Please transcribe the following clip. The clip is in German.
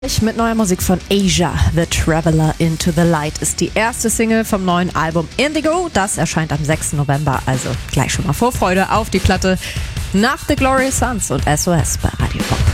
Mit neuer Musik von Asia, The Traveler into the Light ist die erste Single vom neuen Album Indigo. Das erscheint am 6. November, also gleich schon mal Vorfreude auf die Platte nach The Glorious Sons und SOS bei Radio Bob.